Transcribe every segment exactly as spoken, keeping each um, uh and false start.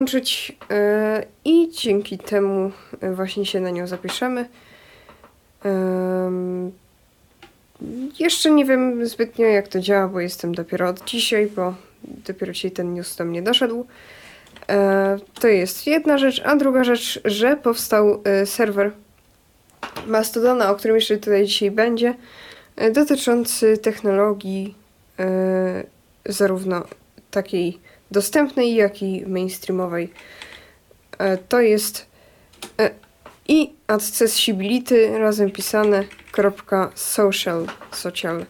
Łączyć yy, i dzięki temu właśnie się na nią zapiszemy. Yy, jeszcze nie wiem zbytnio, jak to działa, bo jestem dopiero od dzisiaj, bo dopiero dzisiaj ten news do mnie doszedł. Yy, to jest jedna rzecz, a druga rzecz, że powstał yy, serwer Mastodona, o którym jeszcze tutaj dzisiaj będzie, yy, dotyczący technologii yy, zarówno takiej dostępnej, jak i mainstreamowej. To jest i accessibility razem pisane .social social.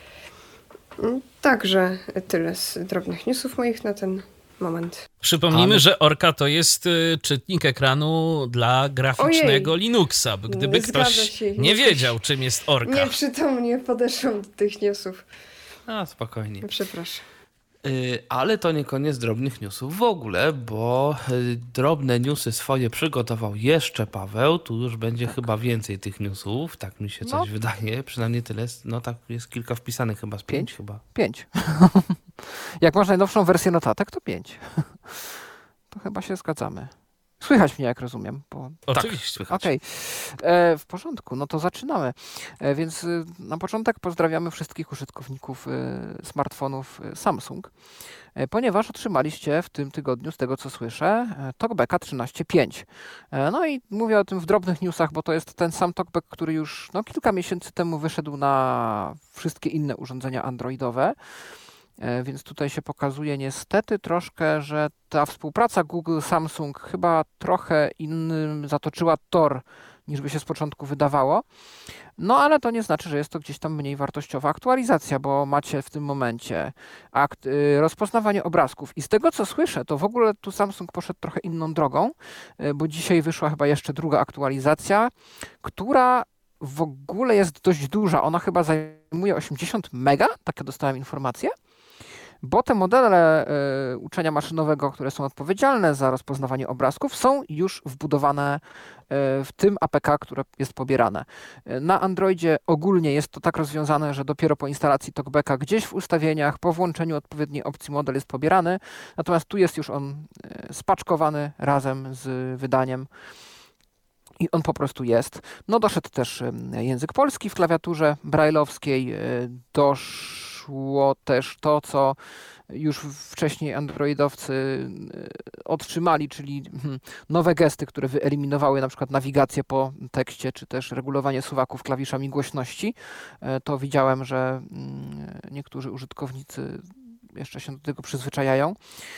Także tyle z drobnych newsów moich na ten moment. Przypomnijmy, Ale... że Orca to jest y, czytnik ekranu dla graficznego Ojej. Linuxa. Gdyby Nie ktoś się, nie, nie wiedział, czym jest Orca. Nieprzytomnie podeszłam do tych newsów. A, spokojnie. Przepraszam. Yy, ale to nie koniec drobnych newsów w ogóle, bo yy, drobne newsy swoje przygotował jeszcze Paweł. Tu już będzie tak. chyba więcej tych newsów, tak mi się coś no. wydaje. Przynajmniej tyle, no tak jest kilka wpisanych chyba, z pięć, pięć chyba. Pięć. Jak masz najnowszą wersję notatek, to pięć. To chyba się zgadzamy. Słychać mnie, jak rozumiem. Bo... Oczywiście słychać. Okej, okay. W porządku, no to zaczynamy. E, więc e, na początek pozdrawiamy wszystkich użytkowników e, smartfonów e, Samsung, e, ponieważ otrzymaliście w tym tygodniu, z tego co słyszę, e, TalkBacka trzynaście pięć. E, no i mówię o tym w drobnych newsach, bo to jest ten sam TalkBack, który już no, kilka miesięcy temu wyszedł na wszystkie inne urządzenia androidowe. Więc tutaj się pokazuje niestety troszkę, że ta współpraca Google-Samsung chyba trochę innym zatoczyła tor, niż by się z początku wydawało. No ale to nie znaczy, że jest to gdzieś tam mniej wartościowa aktualizacja, bo macie w tym momencie akt, y, rozpoznawanie obrazków. I z tego co słyszę, to w ogóle tu Samsung poszedł trochę inną drogą, y, bo dzisiaj wyszła chyba jeszcze druga aktualizacja, która w ogóle jest dość duża. Ona chyba zajmuje osiemdziesiąt mega, takie dostałem informację. Bo te modele y, uczenia maszynowego, które są odpowiedzialne za rozpoznawanie obrazków, są już wbudowane y, w tym A P K, które jest pobierane. Y, na Androidzie ogólnie jest to tak rozwiązane, że dopiero po instalacji TalkBacka gdzieś w ustawieniach, po włączeniu odpowiedniej opcji model jest pobierany, natomiast tu jest już on y, spaczkowany razem z wydaniem. I on po prostu jest. No doszedł też y, język polski w klawiaturze brajlowskiej, y, dosz Szło też to, co już wcześniej androidowcy otrzymali, czyli nowe gesty, które wyeliminowały na przykład nawigację po tekście, czy też regulowanie suwaków klawiszami głośności. To widziałem, że niektórzy użytkownicy jeszcze się do tego przyzwyczajają.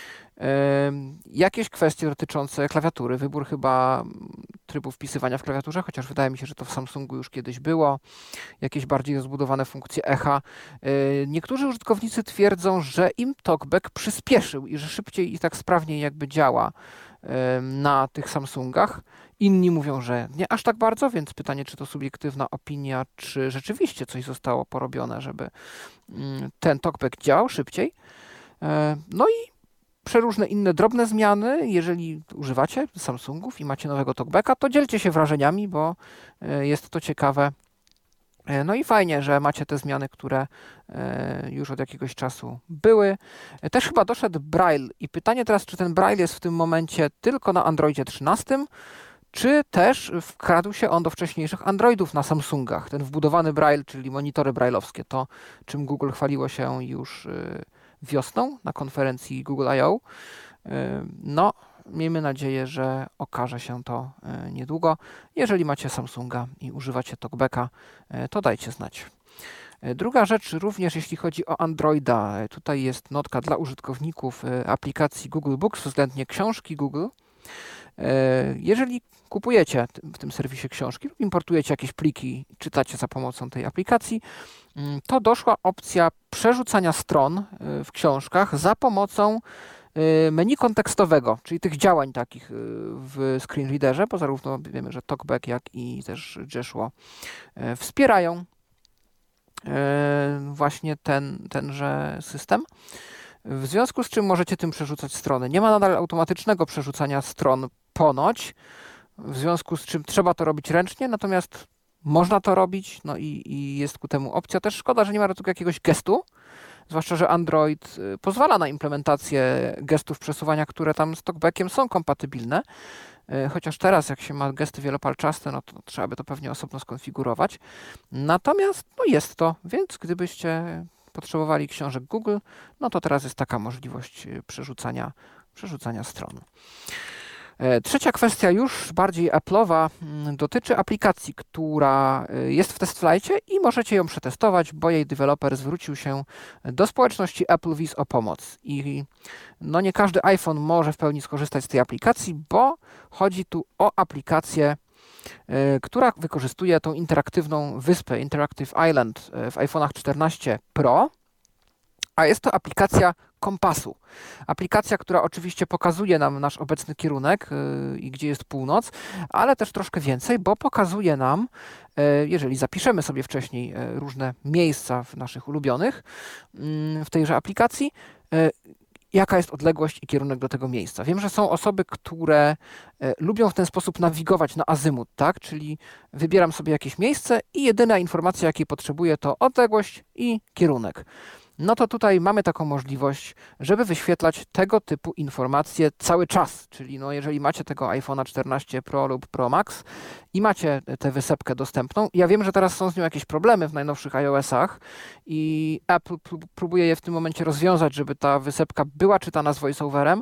Jakieś kwestie dotyczące klawiatury, wybór chyba trybu wpisywania w klawiaturze, chociaż wydaje mi się, że to w Samsungu już kiedyś było, jakieś bardziej rozbudowane funkcje echa. Niektórzy użytkownicy twierdzą, że im TalkBack przyspieszył i że szybciej i tak sprawniej jakby działa na tych Samsungach. Inni mówią, że nie aż tak bardzo, więc pytanie, czy to subiektywna opinia, czy rzeczywiście coś zostało porobione, żeby ten TalkBack działał szybciej. No i przeróżne inne drobne zmiany. Jeżeli używacie Samsungów i macie nowego TalkBacka, to dzielcie się wrażeniami, bo jest to ciekawe. No i fajnie, że macie te zmiany, które już od jakiegoś czasu były. Też chyba doszedł Braille i pytanie teraz, czy ten Braille jest w tym momencie tylko na Androidzie trzynastym, czy też wkradł się on do wcześniejszych Androidów na Samsungach. Ten wbudowany Braille, czyli monitory braille'owskie, to czym Google chwaliło się już wiosną na konferencji Google I O. No, miejmy nadzieję, że okaże się to niedługo. Jeżeli macie Samsunga i używacie TalkBacka, to dajcie znać. Druga rzecz również, jeśli chodzi o Androida. Tutaj jest notka dla użytkowników aplikacji Google Books, względnie książki Google. Jeżeli kupujecie w tym serwisie książki lub importujecie jakieś pliki, czytacie za pomocą tej aplikacji, to doszła opcja przerzucania stron w książkach za pomocą menu kontekstowego, czyli tych działań takich w screen readerze, bo zarówno wiemy, że TalkBack, jak i też Joshua wspierają właśnie ten, tenże system. W związku z czym możecie tym przerzucać strony. Nie ma nadal automatycznego przerzucania stron ponoć, w związku z czym trzeba to robić ręcznie, natomiast można to robić, no i, i jest ku temu opcja. Też szkoda, że nie ma tylko jakiegoś gestu, zwłaszcza, że Android y, pozwala na implementację gestów przesuwania, które tam z talkbackiem są kompatybilne. Y, Chociaż teraz, jak się ma gesty wielopalczaste, no to trzeba by to pewnie osobno skonfigurować. Natomiast no jest to, więc gdybyście potrzebowali książek Google, no to teraz jest taka możliwość y, przerzucania, przerzucania stron. E, Trzecia kwestia, już bardziej Apple'owa, mm, dotyczy aplikacji, która y, jest w TestFlightie i możecie ją przetestować, bo jej deweloper zwrócił się do społeczności AppleVis o pomoc. I no nie każdy iPhone może w pełni skorzystać z tej aplikacji, bo chodzi tu o aplikację, y, która wykorzystuje tą interaktywną wyspę Interactive Island y, w iPhone'ach czternaście Pro, a jest to aplikacja kompasu. Aplikacja, która oczywiście pokazuje nam nasz obecny kierunek yy, i gdzie jest północ, ale też troszkę więcej, bo pokazuje nam, yy, jeżeli zapiszemy sobie wcześniej yy, różne miejsca w naszych ulubionych yy, w tejże aplikacji, yy, jaka jest odległość i kierunek do tego miejsca. Wiem, że są osoby, które e, lubią w ten sposób nawigować na azymut, tak? Czyli wybieram sobie jakieś miejsce i jedyna informacja, jakiej potrzebuję, to odległość i kierunek. No to tutaj mamy taką możliwość, żeby wyświetlać tego typu informacje cały czas. Czyli no jeżeli macie tego iPhone'a czternaście Pro lub Pro Max i macie tę wysepkę dostępną, ja wiem, że teraz są z nią jakieś problemy w najnowszych iOS-ach i Apple prób- próbuje je w tym momencie rozwiązać, żeby ta wysepka była czytana z voiceoverem.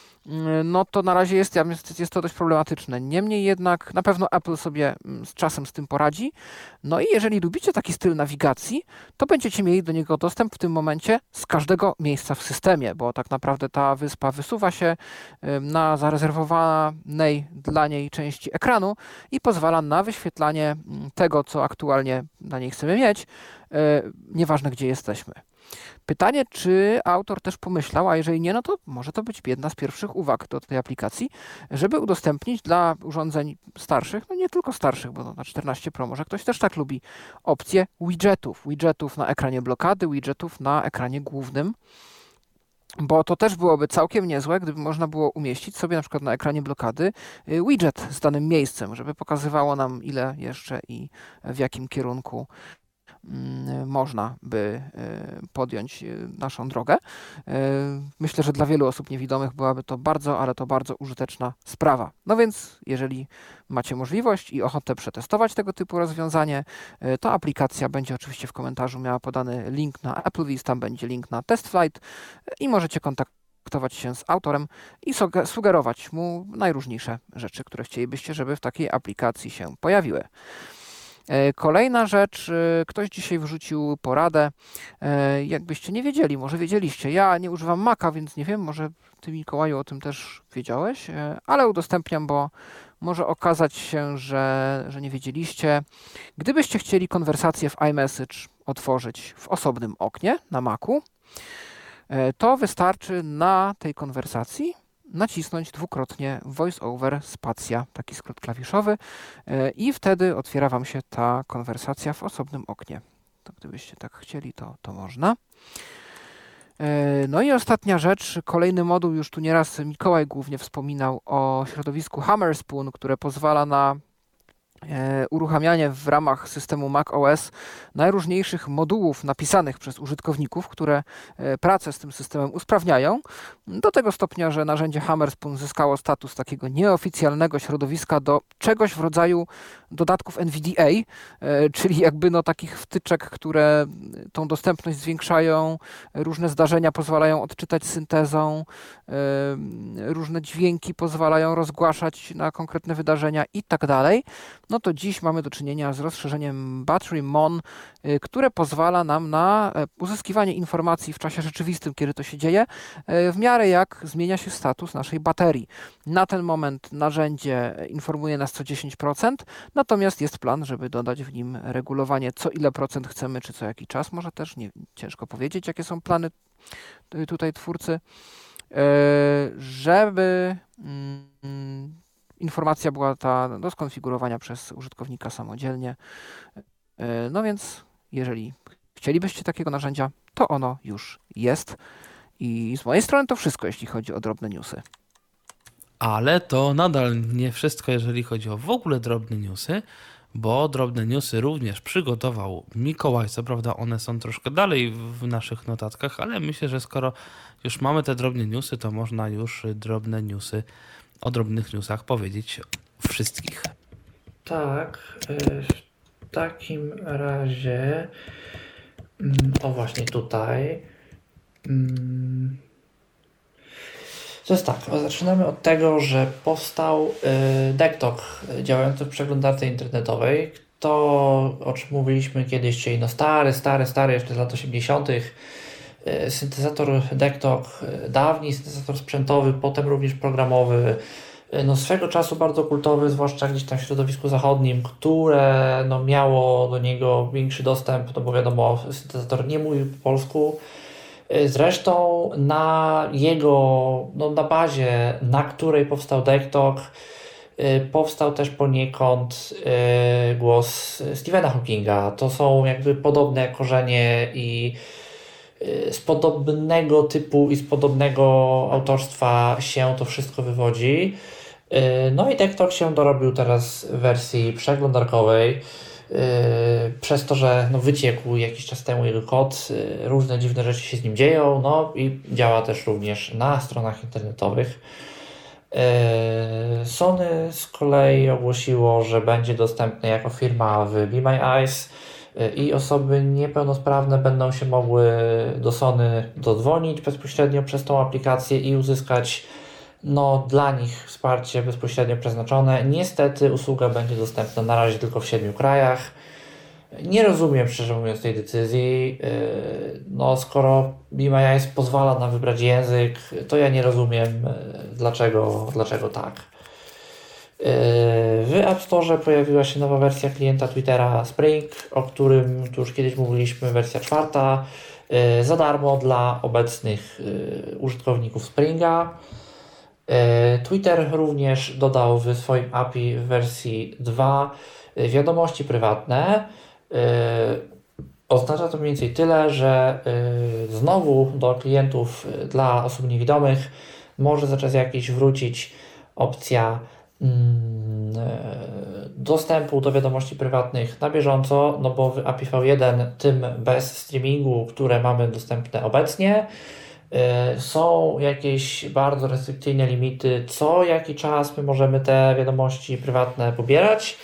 No to na razie jest, jest, jest to dość problematyczne. Niemniej jednak na pewno Apple sobie z czasem z tym poradzi. No i jeżeli lubicie taki styl nawigacji, to będziecie mieli do niego dostęp w tym momencie z każdego miejsca w systemie, bo tak naprawdę ta wyspa wysuwa się na zarezerwowanej dla niej części ekranu i pozwala na wyświetlanie tego, co aktualnie na niej chcemy mieć, nieważne gdzie jesteśmy. Pytanie, czy autor też pomyślał, a jeżeli nie, no to może to być jedna z pierwszych uwag do tej aplikacji, żeby udostępnić dla urządzeń starszych, no nie tylko starszych, bo na czternaście Pro może ktoś też tak lubi, opcję widgetów. Widgetów na ekranie blokady, widgetów na ekranie głównym, bo to też byłoby całkiem niezłe, gdyby można było umieścić sobie na przykład na ekranie blokady widget z danym miejscem, żeby pokazywało nam ile jeszcze i w jakim kierunku można by podjąć naszą drogę. Myślę, że dla wielu osób niewidomych byłaby to bardzo, ale to bardzo użyteczna sprawa. No więc jeżeli macie możliwość i ochotę przetestować tego typu rozwiązanie, to aplikacja będzie oczywiście w komentarzu miała podany link na AppleVis, tam będzie link na TestFlight i możecie kontaktować się z autorem i sugerować mu najróżniejsze rzeczy, które chcielibyście, żeby w takiej aplikacji się pojawiły. Kolejna rzecz, ktoś dzisiaj wrzucił poradę, jakbyście nie wiedzieli, może wiedzieliście, ja nie używam Maca, więc nie wiem, może ty Mikołaju o tym też wiedziałeś, ale udostępniam, bo może okazać się, że, że nie wiedzieliście. Gdybyście chcieli konwersację w iMessage otworzyć w osobnym oknie na Macu, to wystarczy na tej konwersacji nacisnąć dwukrotnie VoiceOver spacja, taki skrót klawiszowy i wtedy otwiera Wam się ta konwersacja w osobnym oknie. To gdybyście tak chcieli, to, to można. No i ostatnia rzecz, kolejny moduł, już tu nieraz Mikołaj głównie wspominał o środowisku Hammerspoon, które pozwala na uruchamianie w ramach systemu macOS najróżniejszych modułów napisanych przez użytkowników, które pracę z tym systemem usprawniają, do tego stopnia, że narzędzie Hammerspoon zyskało status takiego nieoficjalnego środowiska do czegoś w rodzaju dodatków N V D A, czyli jakby no takich wtyczek, które tą dostępność zwiększają, różne zdarzenia pozwalają odczytać syntezą, różne dźwięki pozwalają rozgłaszać na konkretne wydarzenia i tak dalej. No to dziś mamy do czynienia z rozszerzeniem Battery Mon, które pozwala nam na uzyskiwanie informacji w czasie rzeczywistym, kiedy to się dzieje, w miarę jak zmienia się status naszej baterii. Na ten moment narzędzie informuje nas co dziesięć procent, natomiast jest plan, żeby dodać w nim regulowanie co ile procent chcemy, czy co jaki czas. Może też nie ciężko powiedzieć, jakie są plany tutaj twórcy, żeby informacja była ta do skonfigurowania przez użytkownika samodzielnie. No więc jeżeli chcielibyście takiego narzędzia, to ono już jest. I z mojej strony to wszystko, jeśli chodzi o drobne newsy. Ale to nadal nie wszystko, jeżeli chodzi o w ogóle drobne newsy, bo drobne newsy również przygotował Mikołaj. Co prawda one są troszkę dalej w naszych notatkach, ale myślę, że skoro już mamy te drobne newsy, to można już drobne newsy o drobnych newsach powiedzieć wszystkich. Tak, w takim razie o właśnie tutaj to jest tak, zaczynamy od tego, że powstał DeckTalk działający w przeglądarce internetowej. To, o czym mówiliśmy kiedyś, czyli no stary, stary, stary, jeszcze z lat osiemdziesiątych syntezator DeckTalk, dawniej syntezator sprzętowy, potem również programowy, no swego czasu bardzo kultowy, zwłaszcza gdzieś tam w środowisku zachodnim, które no miało do niego większy dostęp, no bo wiadomo, syntezator nie mówił po polsku. Zresztą na jego, no na bazie, na której powstał DeckTalk, powstał też poniekąd głos Stephena Hawkinga. To są jakby podobne korzenie i z podobnego typu i z podobnego autorstwa się to wszystko wywodzi. No i DeckTalk się dorobił teraz w wersji przeglądarkowej. Przez to, że no wyciekł jakiś czas temu jego kod, różne dziwne rzeczy się z nim dzieją, no i działa też również na stronach internetowych. Sony z kolei ogłosiło, że będzie dostępny jako firma w Be My Eyes i osoby niepełnosprawne będą się mogły do Sony dodzwonić bezpośrednio przez tą aplikację i uzyskać no, dla nich wsparcie bezpośrednio przeznaczone. Niestety usługa będzie dostępna na razie tylko w siedmiu krajach. Nie rozumiem, szczerze mówiąc, tej decyzji. No, skoro Be My Eyes pozwala nam wybrać język, to ja nie rozumiem, dlaczego, dlaczego tak. W App Store pojawiła się nowa wersja klienta Twittera Spring, o którym tu już kiedyś mówiliśmy, wersja czwarta, za darmo dla obecnych użytkowników Springa. Twitter również dodał w swoim A P I w wersji dwa wiadomości prywatne. Oznacza to mniej więcej tyle, że znowu do klientów dla osób niewidomych może za czas jakiś wrócić opcja dostępu do wiadomości prywatnych na bieżąco, no bo w A P I V jeden, tym bez streamingu, które mamy dostępne obecnie, są jakieś bardzo restrykcyjne limity, co jaki czas my możemy te wiadomości prywatne pobierać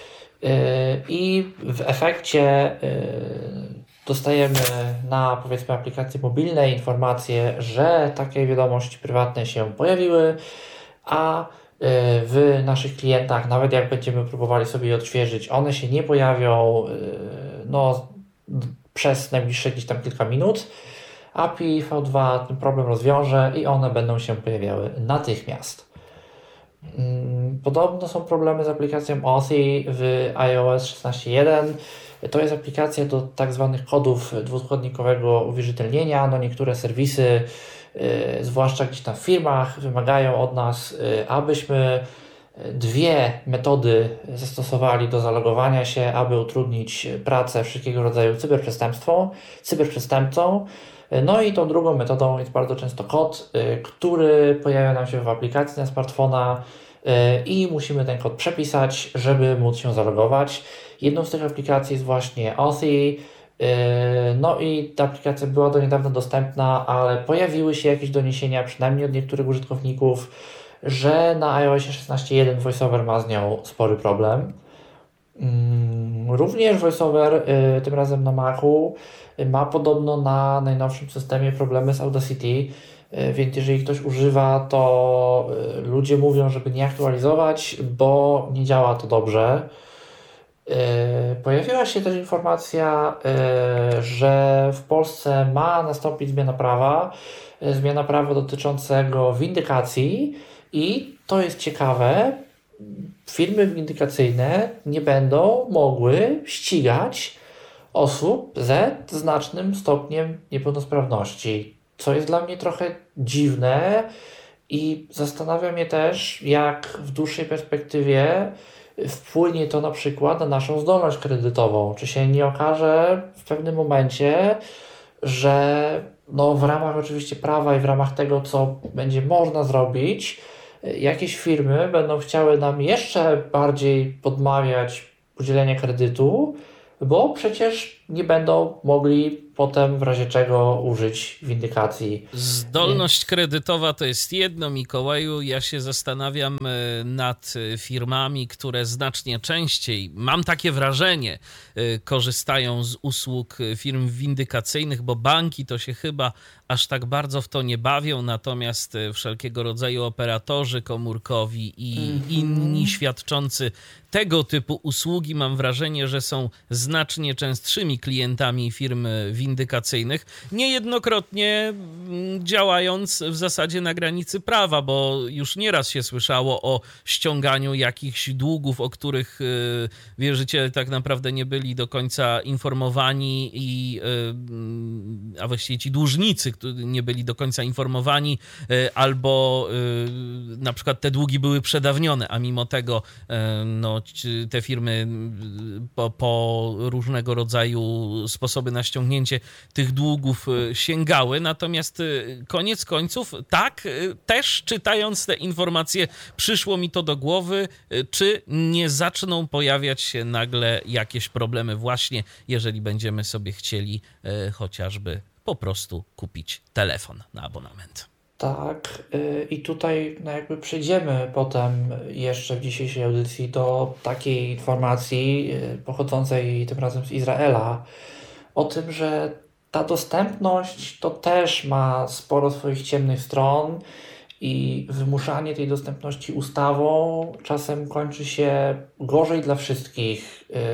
i w efekcie dostajemy na, powiedzmy, aplikacji mobilnej informację, że takie wiadomości prywatne się pojawiły, a w naszych klientach, nawet jak będziemy próbowali sobie je odświeżyć, one się nie pojawią no, przez najbliższe gdzieś tam kilka minut. A P I V dwa ten problem rozwiąże i one będą się pojawiały natychmiast. Podobno są problemy z aplikacją Authy w iOS szesnaście jeden. To jest aplikacja do tak zwanych kodów dwuskładnikowego uwierzytelnienia. No niektóre serwisy, yy, zwłaszcza gdzieś tam w firmach, wymagają od nas, yy, abyśmy dwie metody zastosowali do zalogowania się, aby utrudnić pracę wszelkiego rodzaju cyberprzestępstwom, cyberprzestępcom. No i tą drugą metodą jest bardzo często kod, który pojawia nam się w aplikacji na smartfona i musimy ten kod przepisać, żeby móc się zalogować. Jedną z tych aplikacji jest właśnie Authy. No i ta aplikacja była do niedawna dostępna, ale pojawiły się jakieś doniesienia, przynajmniej od niektórych użytkowników, że na iOS szesnaście jeden VoiceOver ma z nią spory problem. Również VoiceOver, tym razem na Macu, ma podobno na najnowszym systemie problemy z Audacity, więc jeżeli ktoś używa, to ludzie mówią, żeby nie aktualizować, bo nie działa to dobrze. Pojawiła się też informacja, że w Polsce ma nastąpić zmiana prawa, zmiana prawa dotyczącego windykacji i to jest ciekawe, firmy windykacyjne nie będą mogły ścigać osób ze znacznym stopniem niepełnosprawności, co jest dla mnie trochę dziwne i zastanawia mnie też, jak w dłuższej perspektywie wpłynie to na przykład na naszą zdolność kredytową. Czy się nie okaże w pewnym momencie, że no w ramach oczywiście prawa i w ramach tego, co będzie można zrobić, jakieś firmy będą chciały nam jeszcze bardziej podmawiać udzielenie kredytu, bo przecież nie będą mogli potem w razie czego użyć windykacji. Zdolność kredytowa to jest jedno, Mikołaju. Ja się zastanawiam e, nad e, firmami, które znacznie częściej, mam takie wrażenie, e, korzystają z usług e, firm windykacyjnych, bo banki to się chyba aż tak bardzo w to nie bawią, natomiast e, wszelkiego rodzaju operatorzy komórkowi i inni świadczący tego typu usługi, mam wrażenie, że są znacznie częstszymi klientami firm windykacyjnych, niejednokrotnie działając w zasadzie na granicy prawa, bo już nieraz się słyszało o ściąganiu jakichś długów, o których wierzyciele tak naprawdę nie byli do końca informowani, i, a właściwie ci dłużnicy, którzy nie byli do końca informowani, albo na przykład te długi były przedawnione, a mimo tego no, te firmy po, po różnego rodzaju sposoby na ściągnięcie tych długów sięgały. Natomiast koniec końców, tak, też czytając te informacje, przyszło mi to do głowy, czy nie zaczną pojawiać się nagle jakieś problemy właśnie, jeżeli będziemy sobie chcieli chociażby po prostu kupić telefon na abonament. Tak, y, i tutaj no jakby przejdziemy potem jeszcze w dzisiejszej audycji do takiej informacji y, pochodzącej tym razem z Izraela o tym, że ta dostępność to też ma sporo swoich ciemnych stron i wymuszanie tej dostępności ustawą czasem kończy się gorzej dla wszystkich y,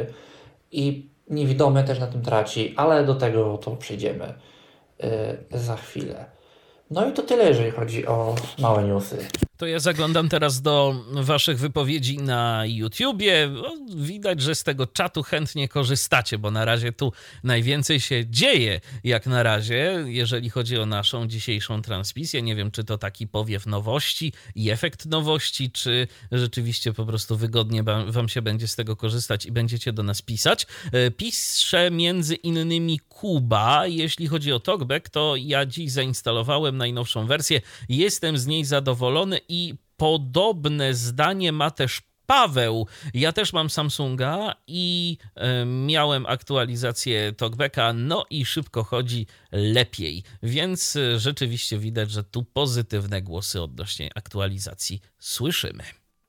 i niewidomy też na tym traci, ale do tego to przejdziemy y, za chwilę. No i to tyle, jeżeli chodzi o małe newsy. To ja zaglądam teraz do waszych wypowiedzi na YouTubie. No, widać, że z tego czatu chętnie korzystacie, bo na razie tu najwięcej się dzieje, jak na razie, jeżeli chodzi o naszą dzisiejszą transmisję. Nie wiem, czy to taki powiew nowości i efekt nowości, czy rzeczywiście po prostu wygodnie wam się będzie z tego korzystać i będziecie do nas pisać. Pisze między innymi Kuba. Jeśli chodzi o TalkBack, to ja dziś zainstalowałem najnowszą wersję. Jestem z niej zadowolony i podobne zdanie ma też Paweł. Ja też mam Samsunga i y, miałem aktualizację TalkBacka, no i szybko chodzi lepiej, więc y, rzeczywiście widać, że tu pozytywne głosy odnośnie aktualizacji słyszymy.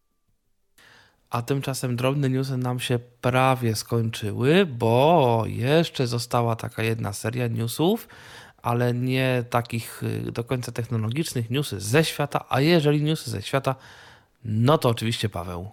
A tymczasem drobne newsy nam się prawie skończyły, bo jeszcze została taka jedna seria newsów, ale nie takich do końca technologicznych, newsy ze świata, a jeżeli newsy ze świata, no to oczywiście Paweł.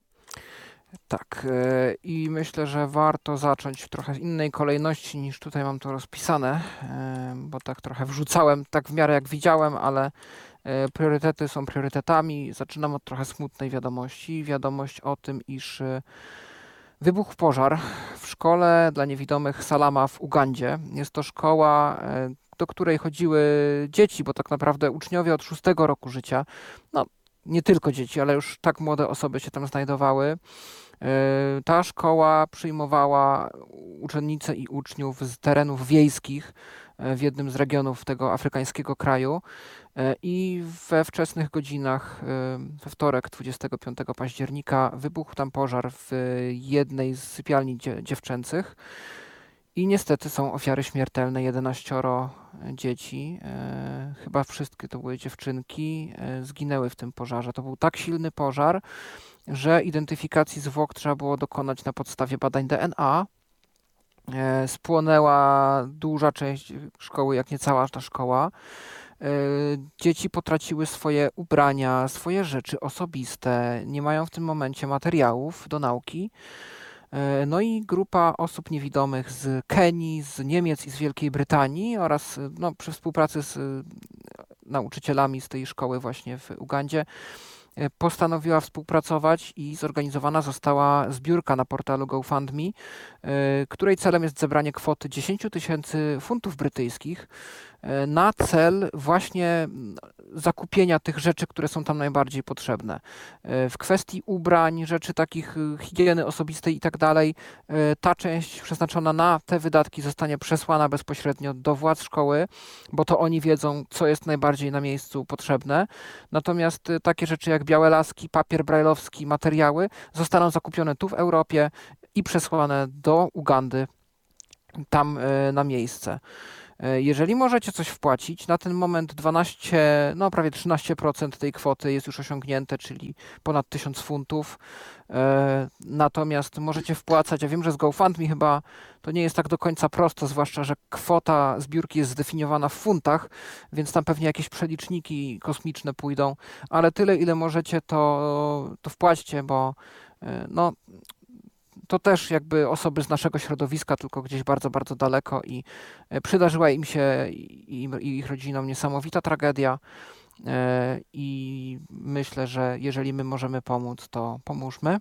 Tak, i myślę, że warto zacząć w trochę innej kolejności niż tutaj mam to rozpisane, bo tak trochę wrzucałem, tak w miarę jak widziałem, ale priorytety są priorytetami. Zaczynam od trochę smutnej wiadomości. Wiadomość o tym, iż wybuchł pożar w szkole dla niewidomych Salama w Ugandzie. Jest to szkoła, do której chodziły dzieci, bo tak naprawdę uczniowie od szóstego roku życia, no nie tylko dzieci, ale już tak młode osoby się tam znajdowały. Ta szkoła przyjmowała uczennice i uczniów z terenów wiejskich w jednym z regionów tego afrykańskiego kraju i we wczesnych godzinach, we wtorek dwudziestego piątego października wybuchł tam pożar w jednej z sypialni dziewczęcych i niestety są ofiary śmiertelne, jedenaścioro dzieci, chyba wszystkie to były dziewczynki, zginęły w tym pożarze. To był tak silny pożar, że identyfikacji zwłok trzeba było dokonać na podstawie badań D N A. Spłonęła duża część szkoły, jak nie cała ta szkoła. Dzieci potraciły swoje ubrania, swoje rzeczy osobiste, nie mają w tym momencie materiałów do nauki. No i grupa osób niewidomych z Kenii, z Niemiec i z Wielkiej Brytanii oraz no, przy współpracy z nauczycielami z tej szkoły właśnie w Ugandzie postanowiła współpracować i zorganizowana została zbiórka na portalu GoFundMe, której celem jest zebranie kwoty dziesięć tysięcy funtów brytyjskich na cel właśnie zakupienia tych rzeczy, które są tam najbardziej potrzebne. W kwestii ubrań, rzeczy takich higieny osobistej i tak dalej, ta część przeznaczona na te wydatki zostanie przesłana bezpośrednio do władz szkoły, bo to oni wiedzą, co jest najbardziej na miejscu potrzebne. Natomiast takie rzeczy jak jak białe laski, papier brajlowski, materiały zostaną zakupione tu w Europie i przesłane do Ugandy, tam na miejsce. Jeżeli możecie coś wpłacić, na ten moment dwanaście, no prawie trzynaście procent tej kwoty jest już osiągnięte, czyli ponad tysiąc funtów. Natomiast możecie wpłacać, ja wiem, że z GoFundMe chyba to nie jest tak do końca prosto, zwłaszcza, że kwota zbiórki jest zdefiniowana w funtach, więc tam pewnie jakieś przeliczniki kosmiczne pójdą, ale tyle, ile możecie, to, to wpłaćcie, bo no to też jakby osoby z naszego środowiska, tylko gdzieś bardzo, bardzo daleko i przydarzyła im się i, i ich rodzinom niesamowita tragedia i myślę, że jeżeli my możemy pomóc, to pomóżmy.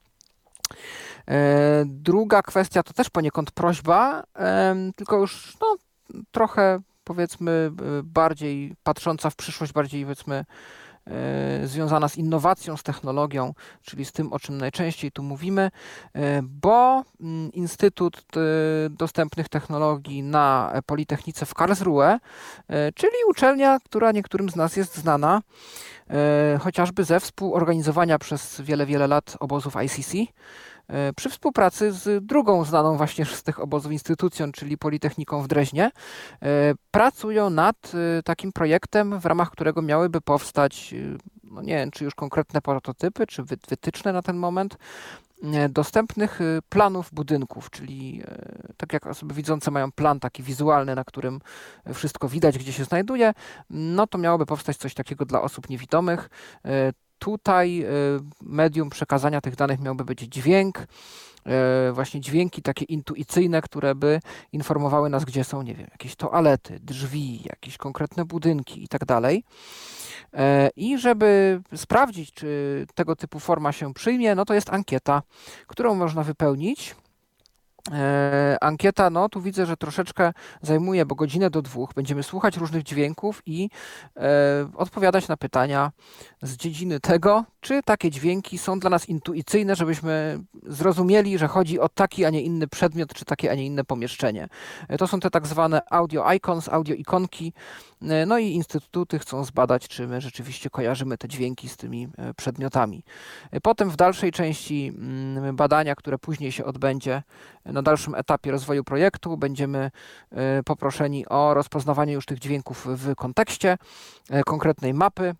Druga kwestia to też poniekąd prośba, tylko już no, trochę powiedzmy bardziej patrząca w przyszłość, bardziej powiedzmy związana z innowacją, z technologią, czyli z tym, o czym najczęściej tu mówimy, bo Instytut Dostępnych Technologii na Politechnice w Karlsruhe, czyli uczelnia, która niektórym z nas jest znana, chociażby ze współorganizowania przez wiele, wiele lat obozów I C C, przy współpracy z drugą znaną właśnie z tych obozów instytucją, czyli Politechniką w Dreźnie, pracują nad takim projektem, w ramach którego miałyby powstać, no nie wiem, czy już konkretne prototypy, czy wytyczne na ten moment, dostępnych planów budynków, czyli tak jak osoby widzące mają plan taki wizualny, na którym wszystko widać, gdzie się znajduje, no to miałoby powstać coś takiego dla osób niewidomych. Tutaj medium przekazania tych danych miałby być dźwięk, właśnie dźwięki takie intuicyjne, które by informowały nas, gdzie są, nie wiem, jakieś toalety, drzwi, jakieś konkretne budynki i tak dalej. I żeby sprawdzić, czy tego typu forma się przyjmie, no to jest ankieta, którą można wypełnić. E, ankieta, no tu widzę, że troszeczkę zajmuje, bo godzinę do dwóch. Będziemy słuchać różnych dźwięków i e, odpowiadać na pytania z dziedziny tego, czy takie dźwięki są dla nas intuicyjne, żebyśmy zrozumieli, że chodzi o taki, a nie inny przedmiot, czy takie, a nie inne pomieszczenie. E, to są te tak zwane audio icons, audio ikonki. E, no i instytuty chcą zbadać, czy my rzeczywiście kojarzymy te dźwięki z tymi e, przedmiotami. E, potem w dalszej części m, badania, które później się odbędzie, na dalszym etapie rozwoju projektu będziemy poproszeni o rozpoznawanie już tych dźwięków w kontekście konkretnej mapy,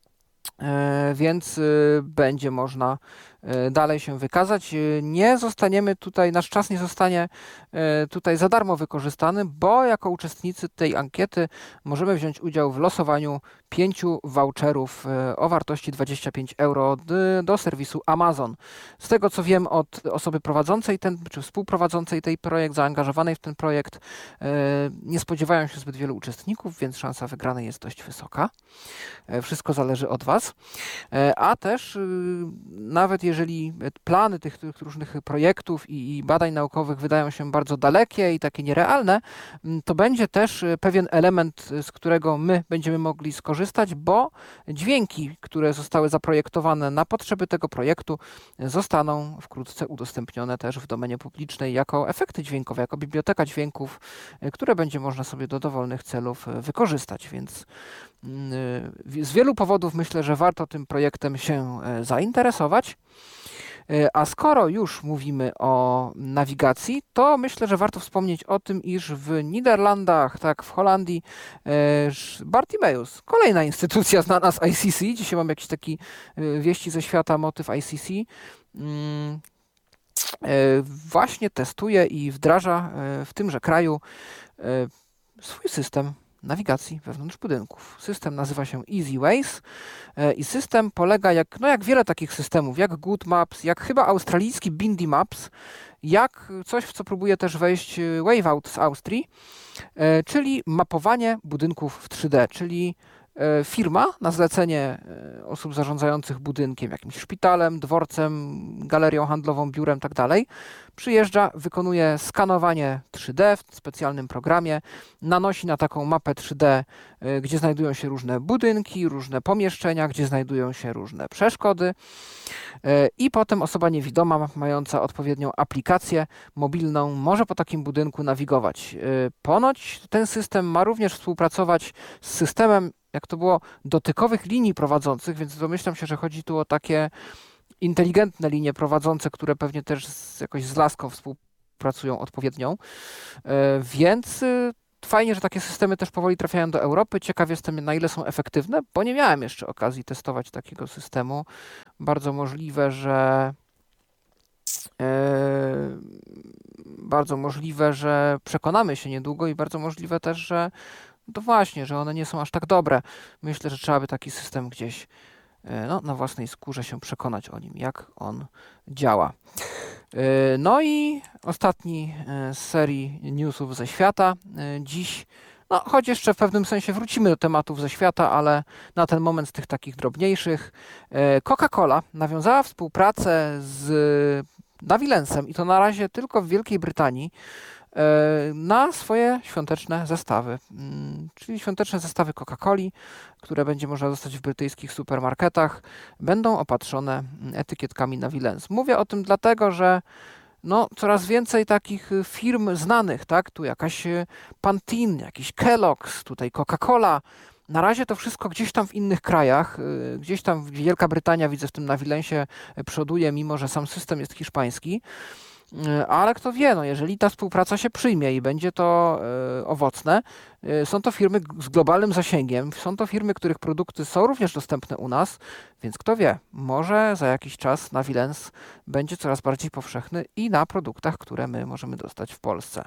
więc będzie można dalej się wykazać. Nie zostaniemy tutaj, nasz czas nie zostanie tutaj za darmo wykorzystany, bo jako uczestnicy tej ankiety możemy wziąć udział w losowaniu pięciu voucherów o wartości dwadzieścia pięć euro do serwisu Amazon. Z tego co wiem od osoby prowadzącej ten, czy współprowadzącej ten projekt, zaangażowanej w ten projekt, nie spodziewają się zbyt wielu uczestników, więc szansa wygranej jest dość wysoka. Wszystko zależy od Was. A też nawet jeżeli plany tych, tych różnych projektów i, i badań naukowych wydają się bardzo dalekie i takie nierealne, to będzie też pewien element, z którego my będziemy mogli skorzystać, bo dźwięki, które zostały zaprojektowane na potrzeby tego projektu, zostaną wkrótce udostępnione też w domenie publicznej jako efekty dźwiękowe, jako biblioteka dźwięków, które będzie można sobie do dowolnych celów wykorzystać, więc z wielu powodów myślę, że warto tym projektem się zainteresować. A skoro już mówimy o nawigacji, to myślę, że warto wspomnieć o tym, iż w Niderlandach, tak w Holandii, Bartimeus, kolejna instytucja znana z I C C, dzisiaj mam jakiś taki wieści ze świata, motyw I C C, właśnie testuje i wdraża w tymże kraju swój system nawigacji wewnątrz budynków. System nazywa się Easy Ways i system polega jak, no jak wiele takich systemów, jak Good Maps, jak chyba australijski Bindi Maps, jak coś, w co próbuje też wejść Waveout z Austrii, czyli mapowanie budynków w trzy D, czyli firma na zlecenie osób zarządzających budynkiem, jakimś szpitalem, dworcem, galerią handlową, biurem, tak dalej, przyjeżdża, wykonuje skanowanie trzy D w specjalnym programie, nanosi na taką mapę trzy D, gdzie znajdują się różne budynki, różne pomieszczenia, gdzie znajdują się różne przeszkody i potem osoba niewidoma, mająca odpowiednią aplikację mobilną, może po takim budynku nawigować. Ponoć ten system ma również współpracować z systemem jak to było, dotykowych linii prowadzących, więc domyślam się, że chodzi tu o takie inteligentne linie prowadzące, które pewnie też z, jakoś z laską współpracują odpowiednią. E, więc y, fajnie, że takie systemy też powoli trafiają do Europy. Ciekaw jestem, na ile są efektywne, bo nie miałem jeszcze okazji testować takiego systemu. Bardzo możliwe, że e, bardzo możliwe, że przekonamy się niedługo i bardzo możliwe też, że to właśnie, że one nie są aż tak dobre. Myślę, że trzeba by taki system gdzieś no, na własnej skórze się przekonać o nim, jak on działa. No i ostatni z serii newsów ze świata. Dziś, no choć jeszcze w pewnym sensie wrócimy do tematów ze świata, ale na ten moment z tych takich drobniejszych. Coca-Cola nawiązała współpracę z Navilensem i to na razie tylko w Wielkiej Brytanii na swoje świąteczne zestawy, czyli świąteczne zestawy Coca-Coli, które będzie można dostać w brytyjskich supermarketach, będą opatrzone etykietkami Navilens. Mówię o tym dlatego, że no, coraz więcej takich firm znanych, tak? Tu jakaś Pantene, jakiś Kellogg's, tutaj Coca-Cola. Na razie to wszystko gdzieś tam w innych krajach, gdzieś tam Wielka Brytania, widzę, w tym Navilensie przoduje, mimo że sam system jest hiszpański. Ale kto wie, no jeżeli ta współpraca się przyjmie i będzie to e, owocne, e, są to firmy z globalnym zasięgiem, są to firmy, których produkty są również dostępne u nas, więc kto wie, może za jakiś czas Navilens będzie coraz bardziej powszechny i na produktach, które my możemy dostać w Polsce.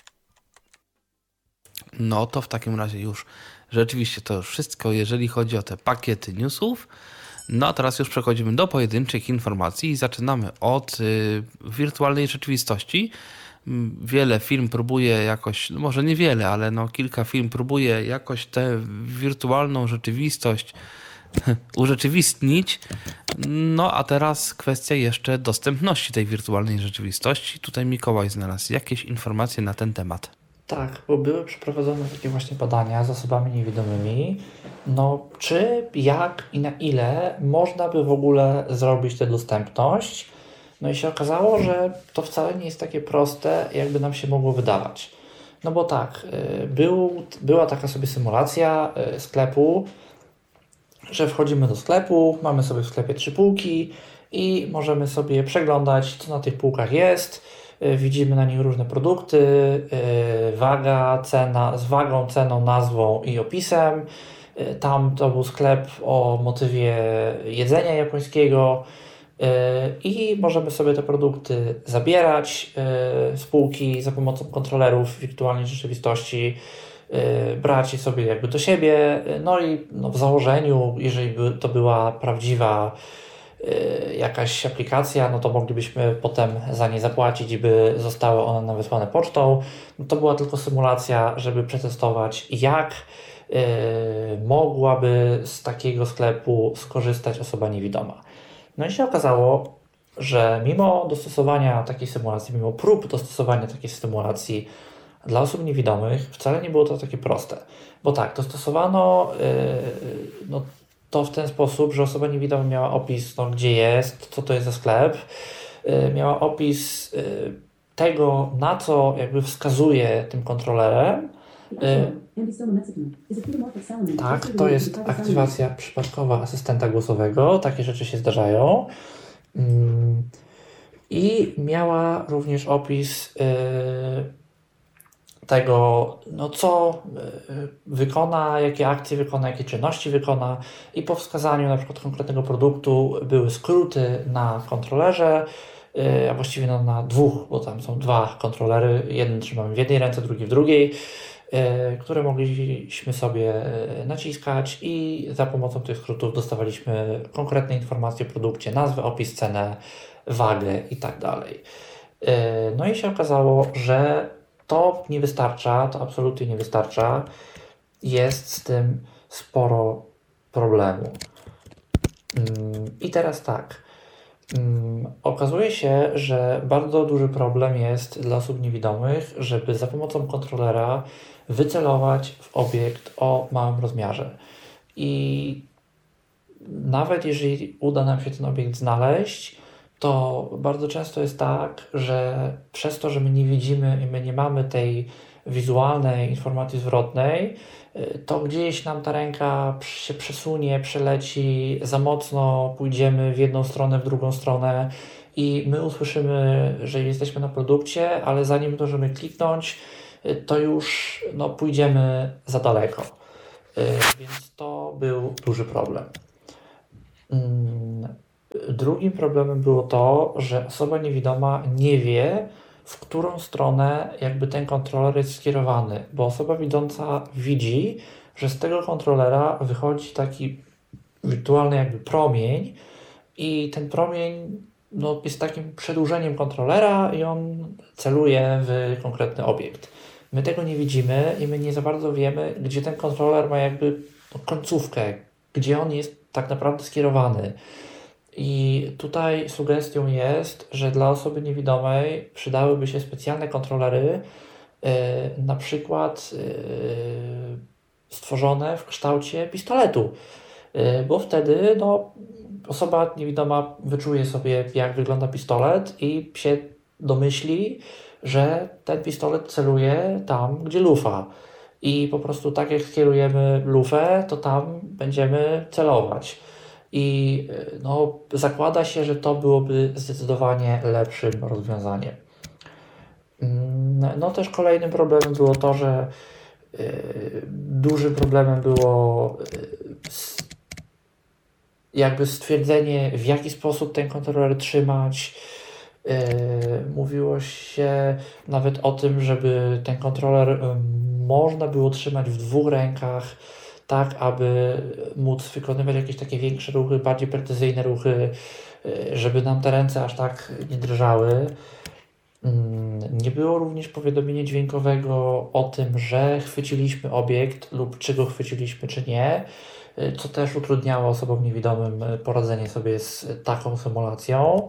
No to w takim razie już rzeczywiście to już wszystko, jeżeli chodzi o te pakiety newsów. No a teraz już przechodzimy do pojedynczych informacji i zaczynamy od y, wirtualnej rzeczywistości. Wiele firm próbuje jakoś, no może niewiele, ale no kilka firm próbuje jakoś tę wirtualną rzeczywistość urzeczywistnić. No a teraz kwestia jeszcze dostępności tej wirtualnej rzeczywistości. Tutaj Mikołaj znalazł jakieś informacje na ten temat. Tak, bo były przeprowadzone takie właśnie badania z osobami niewidomymi. No, czy, jak i na ile można by w ogóle zrobić tę dostępność? No i się okazało, że to wcale nie jest takie proste, jakby nam się mogło wydawać. No bo tak, był, była taka sobie symulacja sklepu, że wchodzimy do sklepu, mamy sobie w sklepie trzy półki i możemy sobie przeglądać, co na tych półkach jest. Widzimy na nich różne produkty, waga, cena, z wagą, ceną, nazwą i opisem. Tam to był sklep o motywie jedzenia japońskiego i możemy sobie te produkty zabierać z półki za pomocą kontrolerów wirtualnej rzeczywistości, brać je sobie jakby do siebie. No i no w założeniu, jeżeli by to była prawdziwa jakaś aplikacja, no to moglibyśmy potem za nie zapłacić i by zostały one nam wysłane pocztą. No to była tylko symulacja, żeby przetestować, jak yy, mogłaby z takiego sklepu skorzystać osoba niewidoma. No i się okazało, że mimo dostosowania takiej symulacji, mimo prób dostosowania takiej symulacji dla osób niewidomych, wcale nie było to takie proste. Bo tak, dostosowano yy, no, to w ten sposób, że osoba niewidoma miała opis, no, gdzie jest, co to jest za sklep, yy, miała opis yy, tego, na co jakby wskazuje tym kontrolerem. Yy, tak, to jest aktywacja przypadkowa asystenta głosowego, takie rzeczy się zdarzają. Yy, I miała również opis yy, tego, no co wykona, jakie akcje wykona, jakie czynności wykona i po wskazaniu na przykład konkretnego produktu były skróty na kontrolerze, a właściwie no na dwóch, bo tam są dwa kontrolery, jeden trzymamy w jednej ręce, drugi w drugiej, które mogliśmy sobie naciskać i za pomocą tych skrótów dostawaliśmy konkretne informacje o produkcie, nazwę, opis, cenę, wagę i tak dalej. No i się okazało, że to nie wystarcza, to absolutnie nie wystarcza. Jest z tym sporo problemu. I teraz tak. Okazuje się, że bardzo duży problem jest dla osób niewidomych, żeby za pomocą kontrolera wycelować w obiekt o małym rozmiarze. I nawet jeżeli uda nam się ten obiekt znaleźć, to bardzo często jest tak, że przez to, że my nie widzimy i my nie mamy tej wizualnej informacji zwrotnej, to gdzieś nam ta ręka się przesunie, przeleci, za mocno pójdziemy w jedną stronę, w drugą stronę i my usłyszymy, że jesteśmy na produkcie, ale zanim zdążymy kliknąć, to już no, pójdziemy za daleko. Więc to był duży problem. Drugim problemem było to, że osoba niewidoma nie wie, w którą stronę jakby ten kontroler jest skierowany, bo osoba widząca widzi, że z tego kontrolera wychodzi taki wirtualny jakby promień i ten promień no, jest takim przedłużeniem kontrolera i on celuje w konkretny obiekt. My tego nie widzimy i my nie za bardzo wiemy, gdzie ten kontroler ma jakby no, końcówkę, gdzie on jest tak naprawdę skierowany. I tutaj sugestią jest, że dla osoby niewidomej przydałyby się specjalne kontrolery, yy, na przykład yy, stworzone w kształcie pistoletu, yy, bo wtedy no, osoba niewidoma wyczuje sobie, jak wygląda pistolet i się domyśli, że ten pistolet celuje tam, gdzie lufa. I po prostu tak jak skierujemy lufę, to tam będziemy celować. I no, zakłada się, że to byłoby zdecydowanie lepszym rozwiązaniem. No też kolejnym problemem było to, że yy, dużym problemem było yy, jakby stwierdzenie, w jaki sposób ten kontroler trzymać. Yy, mówiło się nawet o tym, żeby ten kontroler yy, można było trzymać w dwóch rękach, tak aby móc wykonywać jakieś takie większe ruchy, bardziej precyzyjne ruchy, żeby nam te ręce aż tak nie drżały. Nie było również powiadomienia dźwiękowego o tym, że chwyciliśmy obiekt lub czy go chwyciliśmy, czy nie, co też utrudniało osobom niewidomym poradzenie sobie z taką symulacją.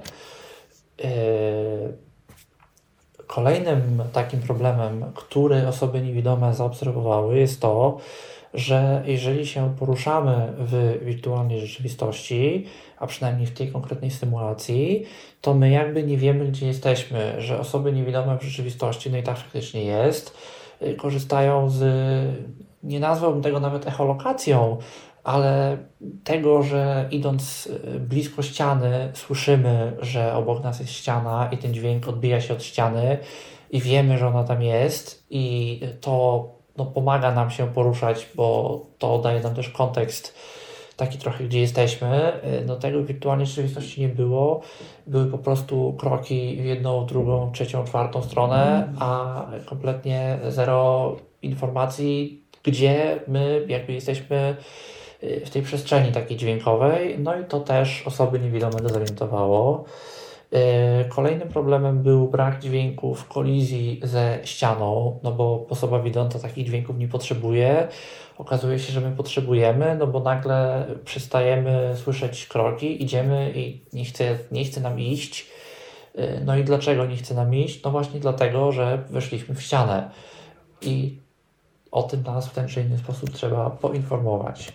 Kolejnym takim problemem, który osoby niewidome zaobserwowały, jest to, że jeżeli się poruszamy w wirtualnej rzeczywistości, a przynajmniej w tej konkretnej symulacji, to my jakby nie wiemy, gdzie jesteśmy, że osoby niewidome w rzeczywistości, no i tak faktycznie jest, korzystają z, nie nazwałbym tego nawet echolokacją, ale tego, że idąc blisko ściany słyszymy, że obok nas jest ściana i ten dźwięk odbija się od ściany i wiemy, że ona tam jest i to no, pomaga nam się poruszać, bo to daje nam też kontekst taki trochę, gdzie jesteśmy. No tego w wirtualnej rzeczywistości nie było. Były po prostu kroki w jedną, drugą, trzecią, czwartą stronę, a kompletnie zero informacji, gdzie my jakby jesteśmy w tej przestrzeni takiej dźwiękowej. No i to też osoby niewidome dezorientowało. Kolejnym problemem był brak dźwięku w kolizji ze ścianą, no bo osoba widząca takich dźwięków nie potrzebuje. Okazuje się, że my potrzebujemy, no bo nagle przestajemy słyszeć kroki, idziemy i nie chce, nie chce nam iść. No i dlaczego nie chce nam iść? No właśnie dlatego, że weszliśmy w ścianę i o tym nas w ten czy inny sposób trzeba poinformować.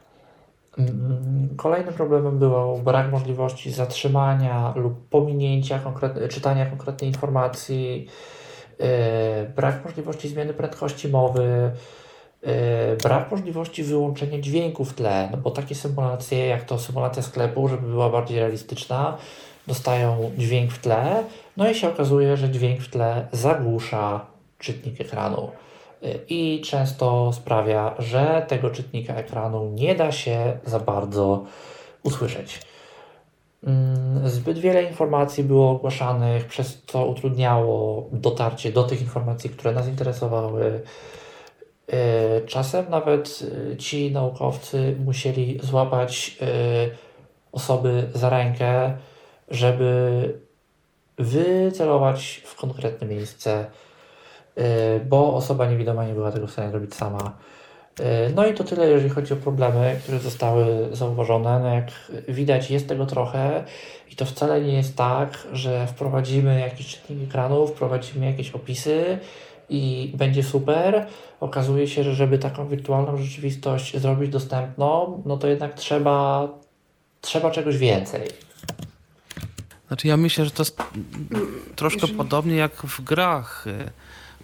Kolejnym problemem był brak możliwości zatrzymania lub pominięcia konkretne, czytania konkretnej informacji, yy, brak możliwości zmiany prędkości mowy, yy, brak możliwości wyłączenia dźwięku w tle, no bo takie symulacje, jak to symulacja sklepu, żeby była bardziej realistyczna, dostają dźwięk w tle, no i się okazuje, że dźwięk w tle zagłusza czytnik ekranu. I często sprawia, że tego czytnika ekranu nie da się za bardzo usłyszeć. Zbyt wiele informacji było ogłaszanych, przez co utrudniało dotarcie do tych informacji, które nas interesowały. Czasem nawet ci naukowcy musieli złapać osoby za rękę, żeby wycelować w konkretne miejsce, bo osoba niewidoma nie była tego w stanie zrobić sama. No i to tyle, jeżeli chodzi o problemy, które zostały zauważone. No jak widać, jest tego trochę i to wcale nie jest tak, że wprowadzimy jakiś czytnik ekranu, wprowadzimy jakieś opisy i będzie super. Okazuje się, że żeby taką wirtualną rzeczywistość zrobić dostępną, no to jednak trzeba, trzeba czegoś więcej. Znaczy ja myślę, że to jest troszkę podobnie jak w grach.